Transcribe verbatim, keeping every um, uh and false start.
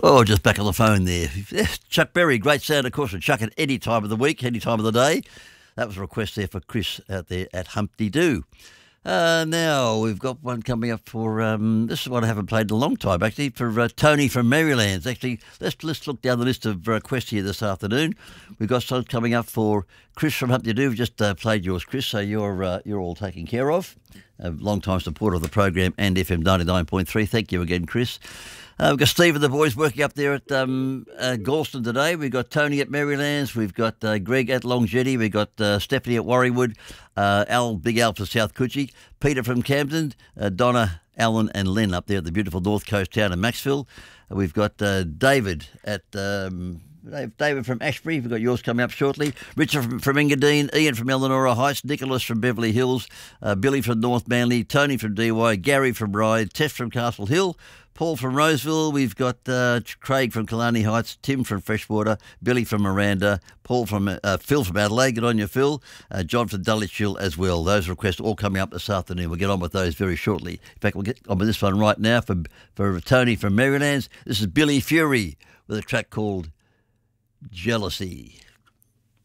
Oh, just back on the phone there. Chuck Berry, great sound, of course, and Chuck at any time of the week, any time of the day. That was a request there for Chris out there at Humpty Doo. Uh, now, we've got one coming up for, um, this is one I haven't played in a long time, actually, for uh, Tony from Marylands. Actually, let's, let's look down the list of requests here this afternoon. We've got some coming up for Chris from Humpty Doo. We've just uh, played yours, Chris, so you're uh, you're all taken care of. A long-time supporter of the program and F M ninety-nine point three. Thank you again, Chris. Uh, we've got Steve and the boys working up there at um, uh, Galston today. We've got Tony at Marylands. We've got uh, Greg at Longjetty. We've got uh, Stephanie at Warriewood. Uh, Al, Big Al from South Coogee. Peter from Camden. Uh, Donna, Alan and Len up there at the beautiful North Coast town of Maxville. Uh, we've got uh, David at... Um, David from Ashbury, we've got yours coming up shortly. Richard from, from Engadine, Ian from Elanora Heights, Nicholas from Beverly Hills, uh, Billy from North Manly, Tony from D Y, Gary from Ryde, Tess from Castle Hill, Paul from Roseville. We've got uh, Craig from Killarney Heights, Tim from Freshwater, Billy from Miranda, Paul from uh, Phil from Adelaide. Good on you, Phil. Uh, John from Dulwich Hill as well. Those requests all coming up this afternoon. We'll get on with those very shortly. In fact, we'll get on with this one right now for for Tony from Marylands. This is Billy Fury with a track called Jealousy.